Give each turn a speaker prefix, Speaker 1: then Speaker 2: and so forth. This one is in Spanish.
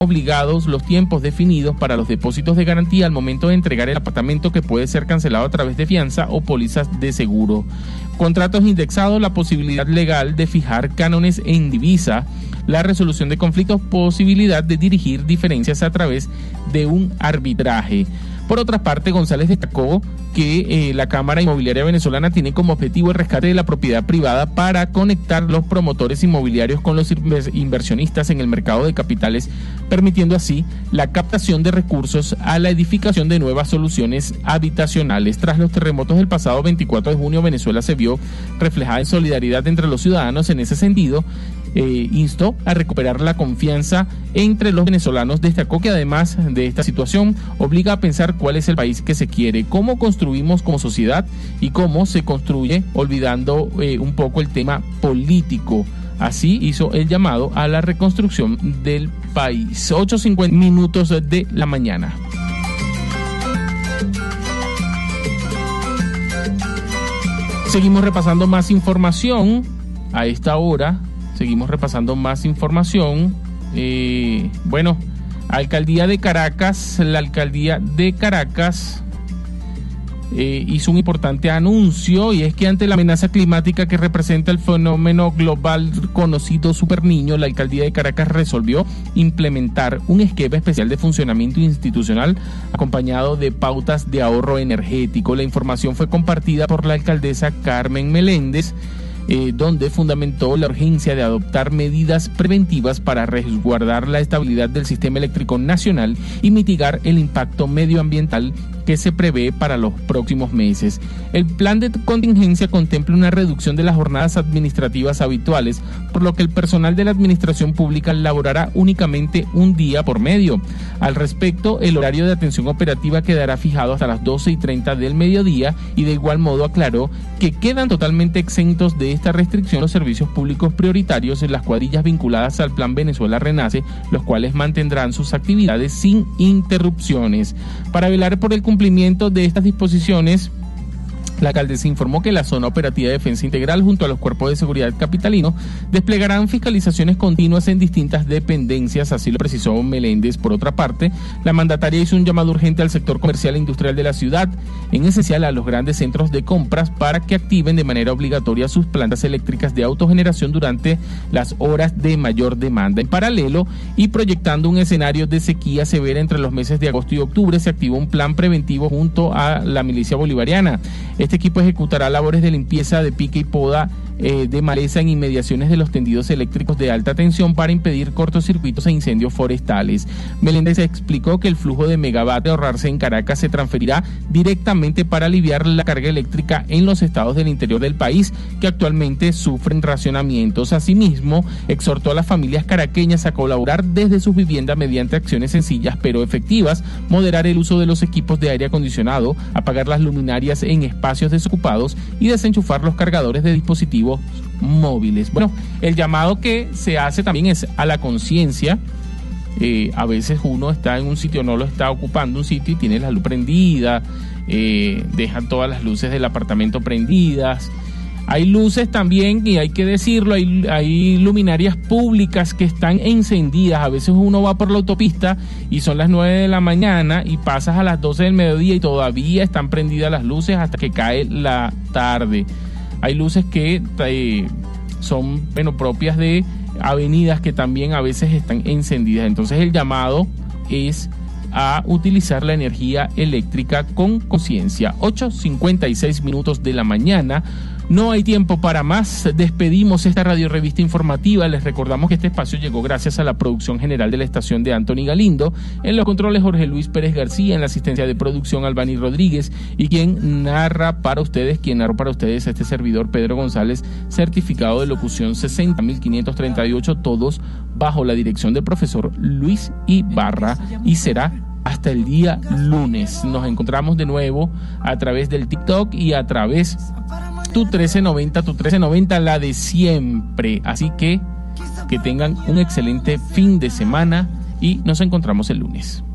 Speaker 1: obligados los tiempos definidos para los depósitos de garantía al momento de entregar el apartamento, que puede ser cancelado a través de fianza o pólizas de seguro. Contratos indexados, la posibilidad legal de fijar cánones en divisa, la resolución de conflictos, posibilidad de dirigir diferencias a través de un arbitraje. Por otra parte, González destacó que la Cámara Inmobiliaria Venezolana tiene como objetivo el rescate de la propiedad privada para conectar los promotores inmobiliarios con los inversionistas en el mercado de capitales, permitiendo así la captación de recursos a la edificación de nuevas soluciones habitacionales. Tras los terremotos del pasado 24 de junio, Venezuela se vio reflejada en solidaridad entre los ciudadanos. En ese sentido, instó a recuperar la confianza entre los venezolanos. Destacó que además de esta situación obliga a pensar cuál es el país que se quiere, cómo construimos como sociedad y cómo se construye, olvidando un poco el tema político. Así hizo el llamado a la reconstrucción del país. 8:50 de la mañana. Seguimos repasando más información a esta hora. Seguimos repasando más información. La alcaldía de Caracas hizo un importante anuncio, y es que ante la amenaza climática que representa el fenómeno global conocido Superniño, la alcaldía de Caracas resolvió implementar un esquema especial de funcionamiento institucional acompañado de pautas de ahorro energético. La información fue compartida por la alcaldesa Carmen Meléndez, donde fundamentó la urgencia de adoptar medidas preventivas para resguardar la estabilidad del sistema eléctrico nacional y mitigar el impacto medioambiental que se prevé para los próximos meses. El plan de contingencia contempla una reducción de las jornadas administrativas habituales, por lo que el personal de la administración pública laborará únicamente un día por medio. Al respecto, el horario de atención operativa quedará fijado hasta las 12:30 del mediodía, y de igual modo aclaró que quedan totalmente exentos de esta restricción los servicios públicos prioritarios en las cuadrillas vinculadas al Plan Venezuela Renace, los cuales mantendrán sus actividades sin interrupciones. Para velar por el cumplimiento de estas disposiciones, la alcaldesa informó que la Zona Operativa de Defensa Integral junto a los cuerpos de seguridad capitalinos desplegarán fiscalizaciones continuas en distintas dependencias, así lo precisó Meléndez. Por otra parte, la mandataria hizo un llamado urgente al sector comercial e industrial de la ciudad, en esencial a los grandes centros de compras, para que activen de manera obligatoria sus plantas eléctricas de autogeneración durante las horas de mayor demanda. En paralelo, y proyectando un escenario de sequía severa entre los meses de agosto y octubre, se activó un plan preventivo junto a la milicia bolivariana. Este equipo ejecutará labores de limpieza de pique y poda de maleza en inmediaciones de los tendidos eléctricos de alta tensión para impedir cortocircuitos e incendios forestales. Meléndez explicó que el flujo de megavatio de ahorrarse en Caracas se transferirá directamente para aliviar la carga eléctrica en los estados del interior del país que actualmente sufren racionamientos. Asimismo, exhortó a las familias caraqueñas a colaborar desde sus viviendas mediante acciones sencillas pero efectivas, moderar el uso de los equipos de aire acondicionado, apagar las luminarias en espacios desocupados y desenchufar los cargadores de dispositivos móviles. Bueno, el llamado que se hace también es a la conciencia. A veces uno está en un sitio, no lo está ocupando un sitio y tiene la luz prendida, dejan todas las luces del apartamento prendidas. Hay luces también, y hay que decirlo, hay luminarias públicas que están encendidas. A veces uno va por la autopista y son las 9 de la mañana y pasas a las 12 del mediodía y todavía están prendidas las luces hasta que cae la tarde. Hay luces que son propias de avenidas que también a veces están encendidas. Entonces el llamado es a utilizar la energía eléctrica con conciencia. 8:56 de la mañana. No hay tiempo para más. Despedimos esta radio revista informativa. Les recordamos que este espacio llegó gracias a la producción general de la estación de Anthony Galindo, en los controles Jorge Luis Pérez García, en la asistencia de producción Albany Rodríguez, y quien narró para ustedes este servidor Pedro González, certificado de locución 60.538, todos bajo la dirección del profesor Luis Ibarra, y será hasta el día lunes. Nos encontramos de nuevo a través del TikTok y a través tu 1390, la de siempre. Así que tengan un excelente fin de semana y nos encontramos el lunes.